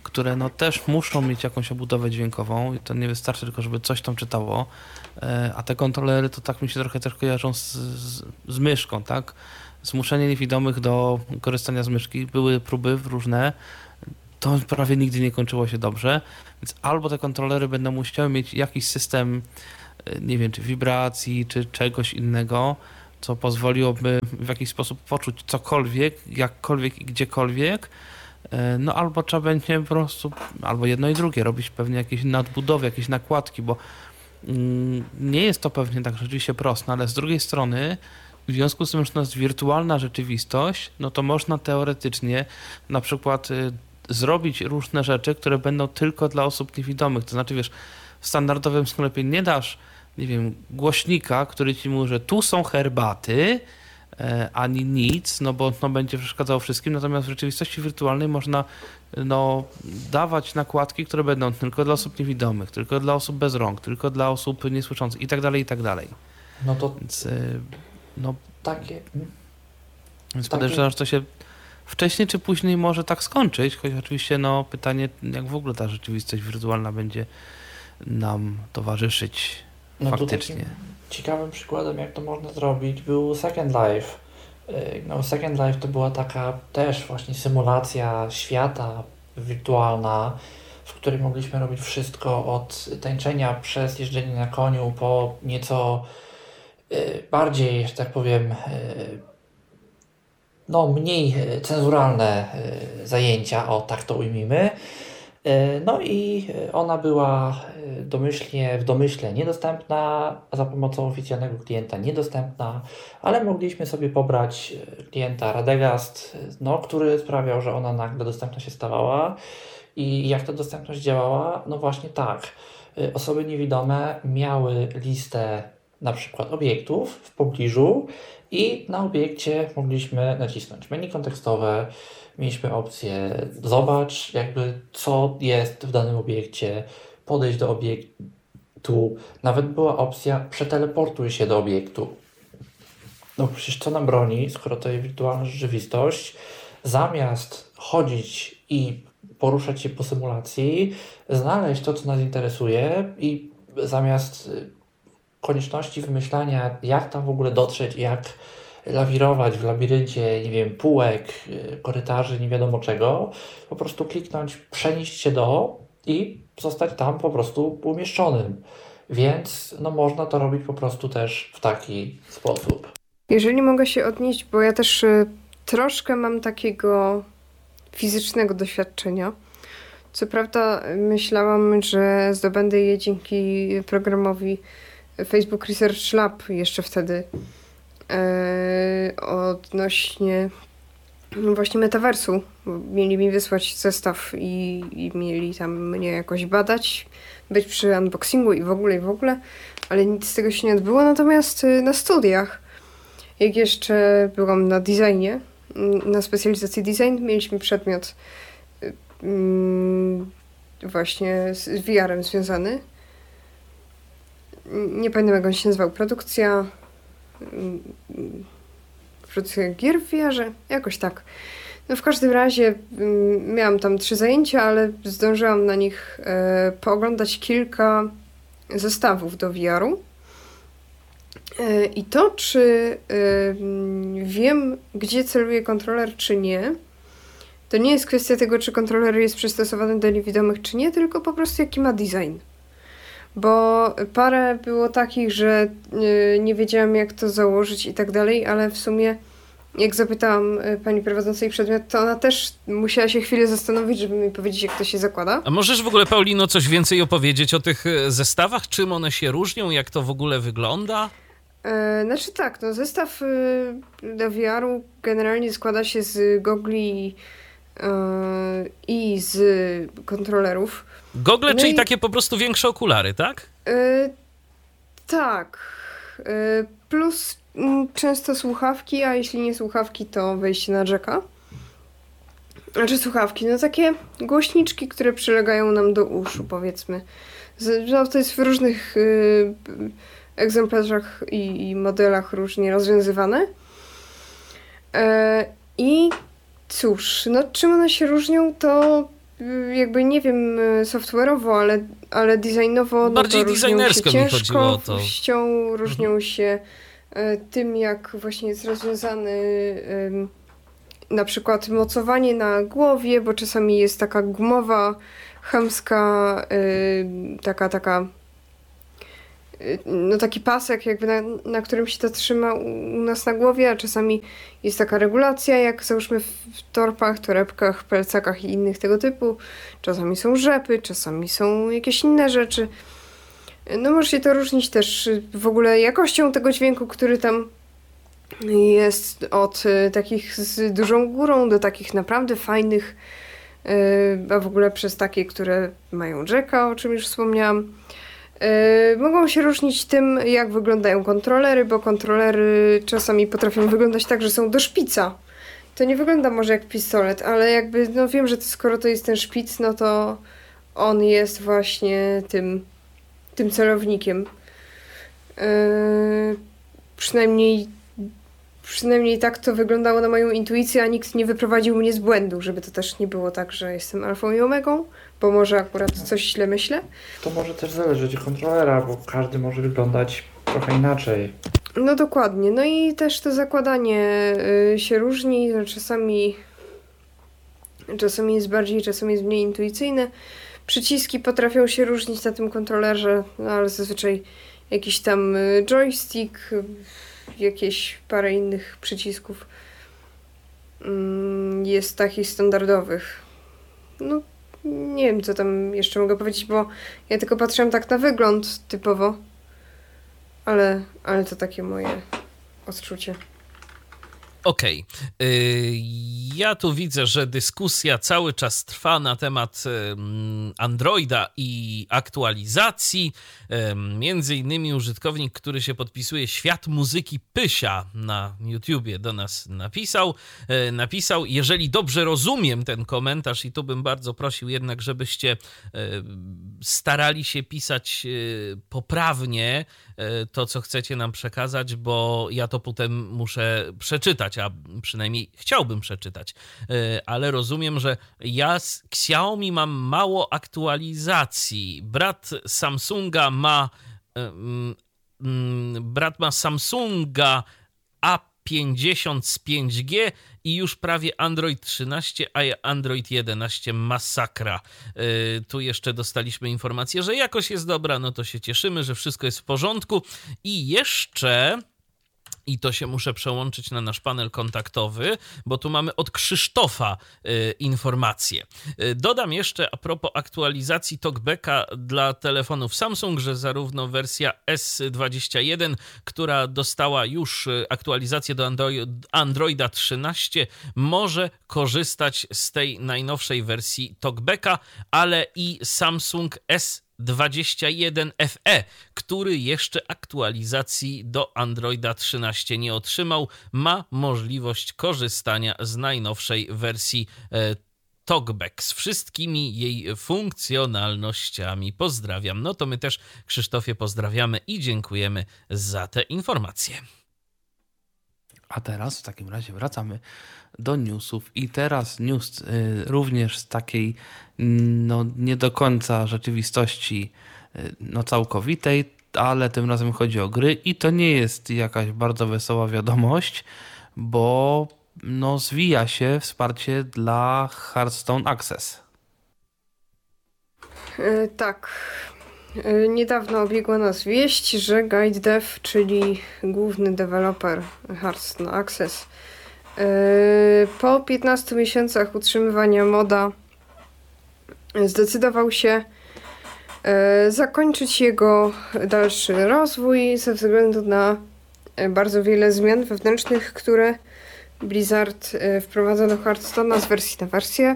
które no też muszą mieć jakąś obudowę dźwiękową i to nie wystarczy tylko, żeby coś tam czytało, a te kontrolery to tak mi się trochę też kojarzą z, z, z myszką, tak? Zmuszenie niewidomych do korzystania z myszki. Były próby różne, to prawie nigdy nie kończyło się dobrze, więc albo te kontrolery będą musiały mieć jakiś system, nie wiem, czy wibracji, czy czegoś innego, co pozwoliłoby w jakiś sposób poczuć cokolwiek, jakkolwiek i gdziekolwiek, no albo trzeba będzie po prostu, albo jedno i drugie, robić pewnie jakieś nadbudowy, jakieś nakładki, bo nie jest to pewnie tak rzeczywiście proste, ale z drugiej strony w związku z tym, że to jest wirtualna rzeczywistość, no to można teoretycznie na przykład y, zrobić różne rzeczy, które będą tylko dla osób niewidomych. To znaczy, wiesz, w standardowym sklepie nie dasz, nie wiem, głośnika, który ci mówi, że tu są herbaty, e, ani nic, no bo no, będzie przeszkadzało wszystkim, natomiast w rzeczywistości wirtualnej można no, dawać nakładki, które będą tylko dla osób niewidomych, tylko dla osób bez rąk, tylko dla osób niesłyszących i tak dalej, i tak dalej. No to Więc y, no, takie... Więc Takie- podejrzewam, że to się wcześniej czy później może tak skończyć, choć oczywiście no pytanie, jak w ogóle ta rzeczywistość wirtualna będzie nam towarzyszyć No tu faktycznie. takim ciekawym przykładem, jak to można zrobić, był Second Life. Yy, No, Second Life to była taka też właśnie symulacja świata wirtualna, w której mogliśmy robić wszystko od tańczenia przez jeżdżenie na koniu po nieco yy, bardziej, że tak powiem, yy, no mniej yy, cenzuralne yy, zajęcia, o tak to ujmijmy. Yy, No i yy, ona była yy, domyślnie, w domyśle niedostępna, a za pomocą oficjalnego klienta niedostępna, ale mogliśmy sobie pobrać yy, klienta Radegast, yy, no, który sprawiał, że ona nagle dostępna się stawała. I jak ta dostępność działała? No właśnie tak. Yy, Osoby niewidome miały listę na przykład obiektów w pobliżu i na obiekcie mogliśmy nacisnąć menu kontekstowe, mieliśmy opcję zobacz jakby co jest w danym obiekcie, podejść do obiektu, nawet była opcja przeteleportuj się do obiektu. No przecież co nam broni, skoro to jest wirtualna rzeczywistość, zamiast chodzić i poruszać się po symulacji, znaleźć to, co nas interesuje i zamiast y, konieczności wymyślania, jak tam w ogóle dotrzeć, jak lawirować w labiryncie, nie wiem, półek, y, korytarzy, nie wiadomo czego, po prostu kliknąć, przenieść się do i zostać tam po prostu umieszczonym. Więc no, można to robić po prostu też w taki sposób. Jeżeli mogę się odnieść, bo ja też y, troszkę mam takiego fizycznego doświadczenia. Co prawda myślałam, że zdobędę je dzięki programowi Facebook Research Lab jeszcze wtedy e, odnośnie no właśnie metaversu. Mieli mi wysłać zestaw i, i mieli tam mnie jakoś badać, być przy unboxingu i w ogóle, i w ogóle, ale nic z tego się nie odbyło. Natomiast y, na studiach, jak jeszcze byłam na designie, na specjalizacji design, mieliśmy przedmiot y, mm, właśnie z V R-em związany. Nie pamiętam, jak on się nazywał. Produkcja mm, produkcja gier w V R-ze? Jakoś tak. No w każdym razie mm, miałam tam trzy zajęcia, ale zdążyłam na nich e, pooglądać kilka zestawów do V R-u. E, I to, czy e, wiem, gdzie celuje kontroler, czy nie, to nie jest kwestia tego, czy kontroler jest przystosowany do niewidomych, czy nie, tylko po prostu jaki ma design. Bo parę było takich, że y, nie wiedziałam, jak to założyć i tak dalej, ale w sumie jak zapytałam y, pani prowadzącej przedmiot, to ona też musiała się chwilę zastanowić, żeby mi powiedzieć, jak to się zakłada. A możesz w ogóle, Paulino, coś więcej opowiedzieć o tych e, zestawach? Czym one się różnią? Jak to w ogóle wygląda? E, znaczy tak, no zestaw y, do V R-u generalnie składa się z gogli y, i z kontrolerów. Gogle, No czyli i- takie po prostu większe okulary, tak? Y, tak. Y, plus mm, często słuchawki, a jeśli nie słuchawki, to wejście na jacka. Znaczy słuchawki, no takie głośniczki, które przylegają nam do uszu, powiedzmy. Z, no, to jest w różnych y, egzemplarzach i, i modelach różnie rozwiązywane. E, I cóż, no czym one się różnią, to jakby nie wiem software'owo, ale, ale designowo Bardziej no to różnią się designersko mi chodziło o to. ciężkością, różnią mhm. się tym, jak właśnie jest rozwiązany na przykład mocowanie na głowie, bo czasami jest taka gumowa, chamska, taka, taka no taki pasek jakby na, na którym się to trzyma u, u nas na głowie, a czasami jest taka regulacja, jak załóżmy w, w torpach, torebkach, plecakach i innych tego typu. Czasami są rzepy, czasami są jakieś inne rzeczy. No może się to różnić też w ogóle jakością tego dźwięku, który tam jest, od y, takich z dużą górą do takich naprawdę fajnych, y, a w ogóle przez takie, które mają jacka, o czym już wspomniałam. Yy, mogą się różnić tym, jak wyglądają kontrolery, bo kontrolery czasami potrafią wyglądać tak, że są do szpica. To nie wygląda może jak pistolet, ale jakby, no wiem, że to, skoro to jest ten szpic, no to on jest właśnie tym, tym celownikiem. Yy, przynajmniej, przynajmniej tak to wyglądało na moją intuicję, a nikt nie wyprowadził mnie z błędu, żeby to też nie było tak, że jestem alfą i omegą, bo może akurat coś źle myślę. To może też zależeć od kontrolera, bo każdy może wyglądać trochę inaczej. No dokładnie. No i też to zakładanie y, się różni. Czasami, czasami jest bardziej, czasami jest mniej intuicyjne. Przyciski potrafią się różnić na tym kontrolerze, no ale zazwyczaj jakiś tam y, joystick, y, jakieś parę innych przycisków y, jest takich standardowych. No nie wiem, co tam jeszcze mogę powiedzieć, bo ja tylko patrzyłam tak na wygląd typowo, ale, ale to takie moje odczucie. Okej. Okay. Ja tu widzę, że dyskusja cały czas trwa na temat Androida i aktualizacji. Między innymi użytkownik, który się podpisuje Świat Muzyki Pysia na YouTubie, do nas napisał. Napisał, jeżeli dobrze rozumiem ten komentarz, i tu bym bardzo prosił jednak, żebyście starali się pisać poprawnie to, co chcecie nam przekazać, bo ja to potem muszę przeczytać, a przynajmniej chciałbym przeczytać, ale rozumiem, że ja z Xiaomi mam mało aktualizacji. Brat Samsunga ma brat ma Samsunga A pięćdziesiąt z pięć G i już prawie Android trzynaście, a Android jedenaście masakra. Yy, tu jeszcze dostaliśmy informację, że jakość jest dobra, no to się cieszymy, że wszystko jest w porządku. I jeszcze... I to się muszę przełączyć na nasz panel kontaktowy, bo tu mamy od Krzysztofa y, informację. Y, dodam jeszcze a propos aktualizacji TalkBacka dla telefonów Samsung, że zarówno wersja S dwadzieścia jeden, która dostała już aktualizację do Android, Androida trzynaście, może korzystać z tej najnowszej wersji TalkBacka, ale i Samsung S dwadzieścia jeden F E, który jeszcze aktualizacji do Androida trzynaście nie otrzymał, ma możliwość korzystania z najnowszej wersji e, TalkBack z wszystkimi jej funkcjonalnościami. Pozdrawiam. No to my też, Krzysztofie, pozdrawiamy i dziękujemy za te informacje. A teraz w takim razie wracamy do newsów i teraz news y, również z takiej no, nie do końca rzeczywistości y, no, całkowitej, ale tym razem chodzi o gry i to nie jest jakaś bardzo wesoła wiadomość, bo no, zwija się wsparcie dla Hearthstone Access. Yy, tak. Yy, niedawno obiegła nas wieść, że GuideDev, czyli główny deweloper Hearthstone Access, po piętnastu miesiącach utrzymywania moda zdecydował się zakończyć jego dalszy rozwój ze względu na bardzo wiele zmian wewnętrznych, które Blizzard wprowadza do Hearthstone'a z wersji na wersję.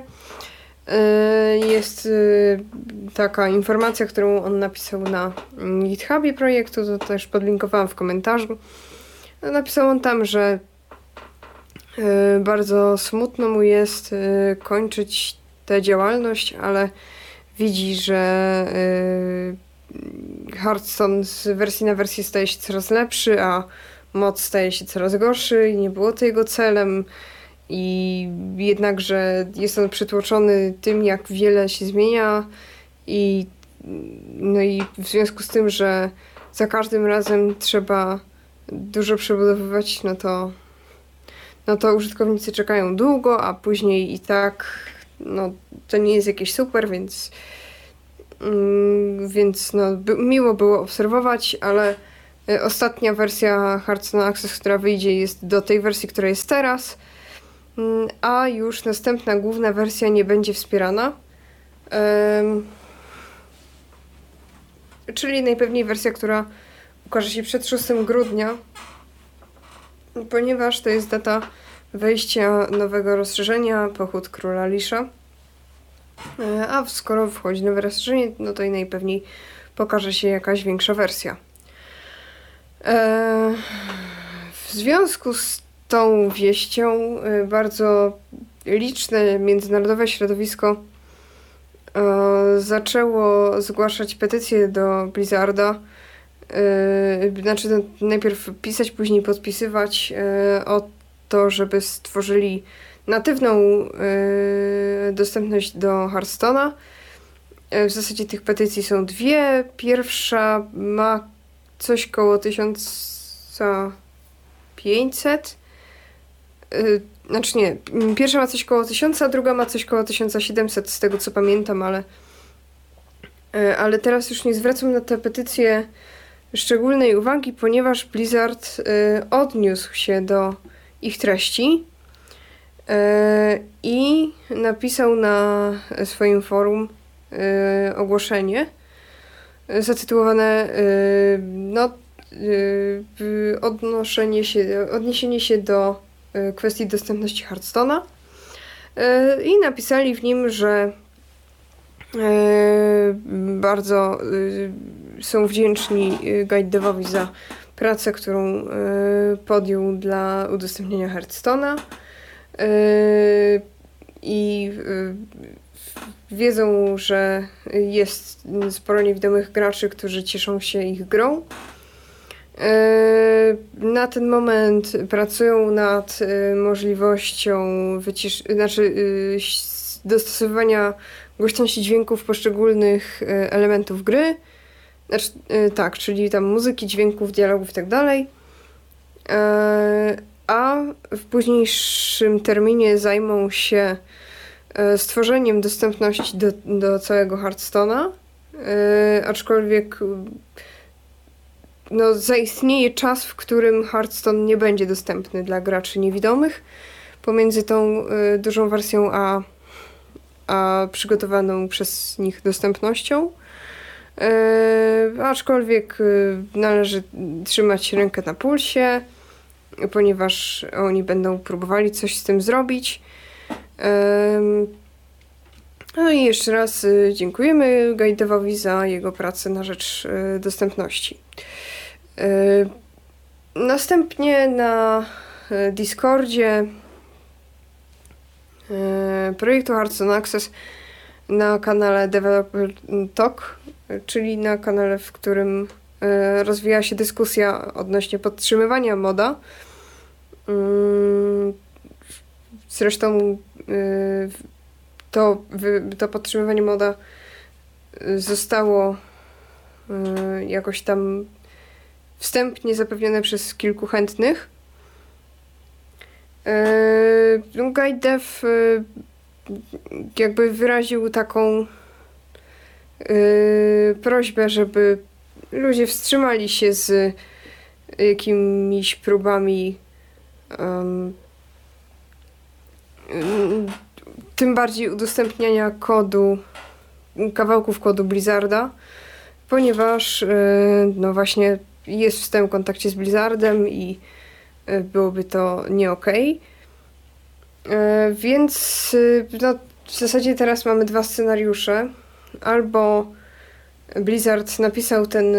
Jest taka informacja, którą on napisał na GitHubie projektu, to też podlinkowałam w komentarzu. Napisał on tam, że bardzo smutno mu jest kończyć tę działalność, ale widzi, że Hearthstone z wersji na wersję staje się coraz lepszy, a mod staje się coraz gorszy i nie było to jego celem i jednakże jest on przytłoczony tym, jak wiele się zmienia i, no i w związku z tym, że za każdym razem trzeba dużo przebudowywać, no to, no to użytkownicy czekają długo, a później i tak no, to nie jest jakieś super, więc, mm, więc no, by, miło było obserwować, ale ostatnia wersja Hearthstone Access, która wyjdzie, jest do tej wersji, która jest teraz, a już następna główna wersja nie będzie wspierana. Um, czyli najpewniej wersja, która ukaże się przed szóstego grudnia, ponieważ to jest data wejścia nowego rozszerzenia, Pochód Króla Lisza. A skoro wchodzi nowe rozszerzenie, no to i najpewniej pokaże się jakaś większa wersja. W związku z tą wieścią bardzo liczne międzynarodowe środowisko zaczęło zgłaszać petycje do Blizzarda. Znaczy najpierw pisać, później podpisywać o to, żeby stworzyli natywną dostępność do Hearthstone'a. W zasadzie tych petycji są dwie. Pierwsza ma coś koło tysiąc pięćset. Znaczy nie, pierwsza ma coś koło tysiąc, a druga ma coś koło tysiąc siedemset, z tego co pamiętam, ale, ale teraz już nie zwracam na tę petycję szczególnej uwagi, ponieważ Blizzard odniósł się do ich treści i napisał na swoim forum ogłoszenie zatytułowane no, odnoszenie się, odniesienie się do kwestii dostępności Hearthstone'a i napisali w nim, że bardzo są wdzięczni Guide Devowi za pracę, którą podjął dla udostępnienia Hearthstone'a i wiedzą, że jest sporo niewidomych graczy, którzy cieszą się ich grą. Na ten moment pracują nad możliwością wycisz... znaczy, dostosowywania głośności dźwięków poszczególnych elementów gry. Znaczy, tak, czyli tam muzyki, dźwięków, dialogów i tak dalej. A w późniejszym terminie zajmą się stworzeniem dostępności do, do całego Hearthstone'a. Aczkolwiek no, zaistnieje czas, w którym Hearthstone nie będzie dostępny dla graczy niewidomych. Pomiędzy tą y, dużą wersją a, a przygotowaną przez nich dostępnością. Y, aczkolwiek y, należy trzymać rękę na pulsie, ponieważ oni będą próbowali coś z tym zrobić. Y, no i jeszcze raz y, dziękujemy Guide'owi za jego pracę na rzecz y, dostępności. Y, następnie na Discordzie projektu Hearthstone Access na kanale Developer Talk, czyli na kanale, w którym rozwija się dyskusja odnośnie podtrzymywania moda. Zresztą to, to podtrzymywanie moda zostało jakoś tam wstępnie zapewnione przez kilku chętnych. GuideDev jakby wyraził taką prośbę, żeby ludzie wstrzymali się z jakimiś próbami um, tym bardziej udostępniania kodu, kawałków kodu Blizzarda, ponieważ no właśnie jest w stałym kontakcie z Blizzardem i byłoby to nie okej. Więc no, w zasadzie teraz mamy dwa scenariusze. Albo Blizzard napisał ten,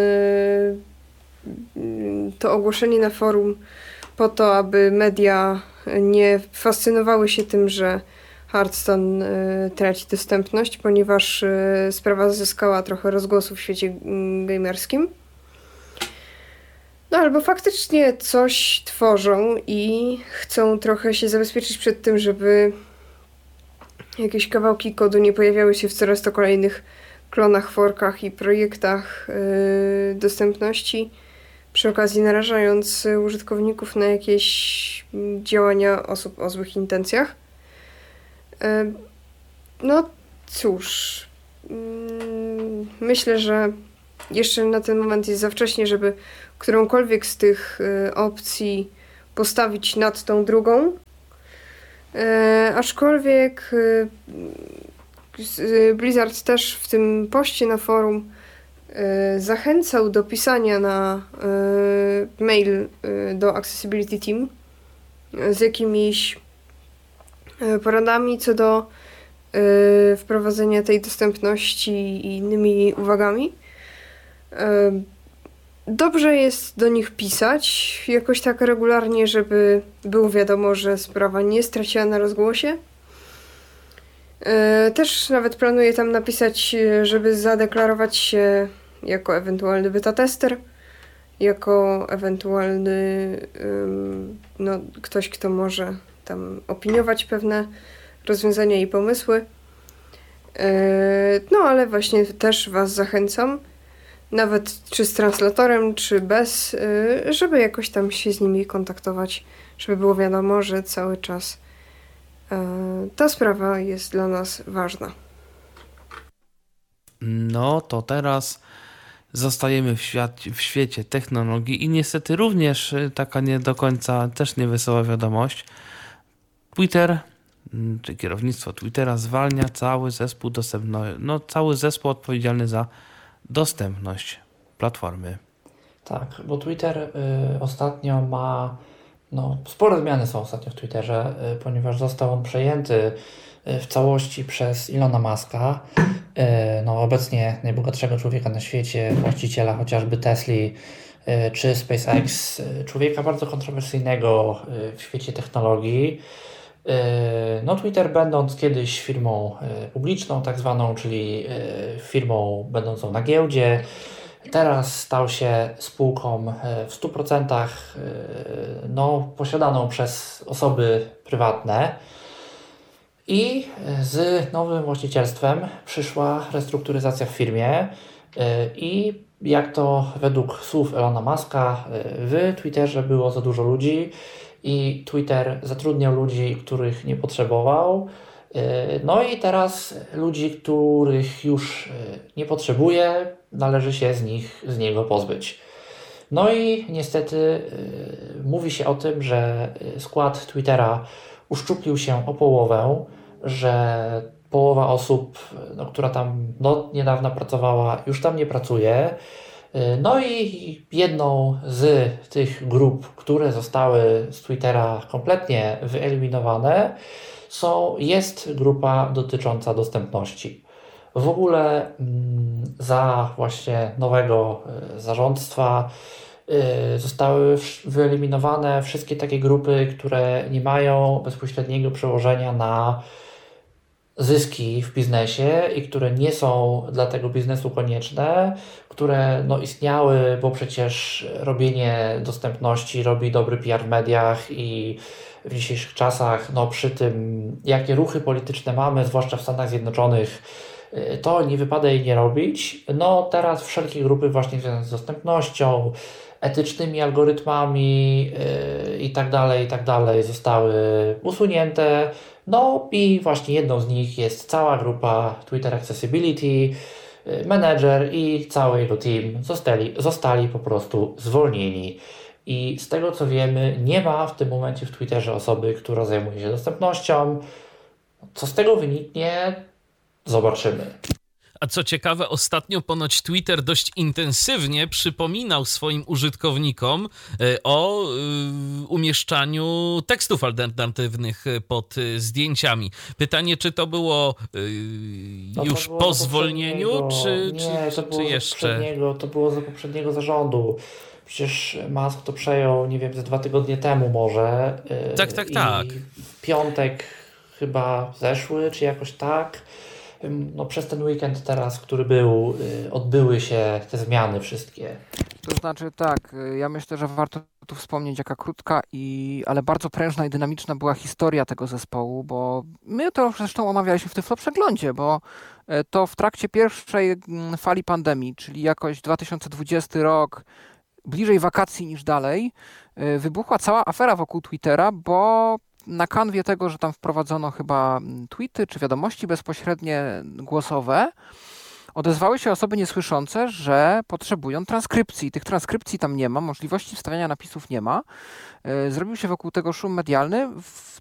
to ogłoszenie na forum po to, aby media nie fascynowały się tym, że Hearthstone traci dostępność, ponieważ sprawa zyskała trochę rozgłosu w świecie gamerskim. No albo faktycznie coś tworzą i chcą trochę się zabezpieczyć przed tym, żeby jakieś kawałki kodu nie pojawiały się w coraz to kolejnych klonach, forkach i projektach yy, dostępności, przy okazji narażając użytkowników na jakieś działania osób o złych intencjach. Yy, no cóż, yy, myślę, że jeszcze na ten moment jest za wcześnie, żeby którąkolwiek z tych y, opcji postawić nad tą drugą. E, aczkolwiek y, y, Blizzard też w tym poście na forum y, zachęcał do pisania na y, mail y, do Accessibility Team y, z jakimiś y, poradami co do y, wprowadzenia tej dostępności i innymi uwagami. Dobrze jest do nich pisać jakoś tak regularnie, żeby było wiadomo, że sprawa nie straciła na rozgłosie. Też nawet planuję tam napisać, żeby zadeklarować się jako ewentualny beta tester, jako ewentualny no, ktoś, kto może tam opiniować pewne rozwiązania i pomysły. No ale właśnie też Was zachęcam, nawet czy z translatorem, czy bez, żeby jakoś tam się z nimi kontaktować, żeby było wiadomo, że cały czas ta sprawa jest dla nas ważna. No to teraz zostajemy w, świat, w świecie technologii i niestety również taka nie do końca też niewesoła wiadomość. Twitter, czy kierownictwo Twittera zwalnia cały zespół dostępności, no cały zespół odpowiedzialny za dostępność platformy. Tak, bo Twitter y, ostatnio ma, no spore zmiany są ostatnio w Twitterze, y, ponieważ został on przejęty y, w całości przez Elona Muska, y, no obecnie najbogatszego człowieka na świecie, właściciela chociażby Tesli, y, czy SpaceX, y, człowieka bardzo kontrowersyjnego y, w świecie technologii. No Twitter, będąc kiedyś firmą publiczną tak zwaną, czyli firmą będącą na giełdzie, teraz stał się spółką w stu procentach no, posiadaną przez osoby prywatne i z nowym właścicielstwem przyszła restrukturyzacja w firmie i jak to według słów Elona Muska w Twitterze było za dużo ludzi i Twitter zatrudniał ludzi, których nie potrzebował. No i teraz ludzi, których już nie potrzebuje, należy się z nich, z niego pozbyć. No i niestety mówi się o tym, że skład Twittera uszczuplił się o połowę, że połowa osób, no, która tam do niedawna pracowała, już tam nie pracuje. No i jedną z tych grup, które zostały z Twittera kompletnie wyeliminowane, są, jest grupa dotycząca dostępności. W ogóle za właśnie nowego zarządztwa zostały wyeliminowane wszystkie takie grupy, które nie mają bezpośredniego przełożenia na zyski w biznesie i które nie są dla tego biznesu konieczne, które no, istniały, bo przecież robienie dostępności robi dobry P R w mediach i w dzisiejszych czasach, no przy tym jakie ruchy polityczne mamy, zwłaszcza w Stanach Zjednoczonych, to nie wypada jej nie robić. No teraz wszelkie grupy właśnie związane z dostępnością, etycznymi algorytmami yy, i tak dalej, i tak dalej zostały usunięte. No i właśnie jedną z nich jest cała grupa Twitter Accessibility, yy, manager i cały jego team zostali, zostali po prostu zwolnieni. I z tego co wiemy, nie ma w tym momencie w Twitterze osoby, która zajmuje się dostępnością. Co z tego wyniknie? Zobaczymy. A co ciekawe, ostatnio ponoć Twitter dość intensywnie przypominał swoim użytkownikom o umieszczaniu tekstów alternatywnych pod zdjęciami. Pytanie, czy to było no to już było po zwolnieniu, czy, nie, czy, to czy, było czy jeszcze? To było za poprzedniego zarządu. Przecież Musk to przejął, nie wiem, ze dwa tygodnie temu może. Tak, tak, I tak. w piątek chyba zeszły, czy jakoś tak. no, przez ten weekend teraz, który był, odbyły się te zmiany wszystkie. To znaczy tak, ja myślę, że warto tu wspomnieć, jaka krótka, i, ale bardzo prężna i dynamiczna była historia tego zespołu, bo my to zresztą omawialiśmy w Tyflo Przeglądzie, bo to w trakcie pierwszej fali pandemii, czyli jakoś dwa tysiące dwudziesty rok, bliżej wakacji niż dalej, wybuchła cała afera wokół Twittera, bo na kanwie tego, że tam wprowadzono chyba tweety czy wiadomości bezpośrednie głosowe, odezwały się osoby niesłyszące, że potrzebują transkrypcji. Tych transkrypcji tam nie ma, możliwości wstawiania napisów nie ma. Zrobił się wokół tego szum medialny. W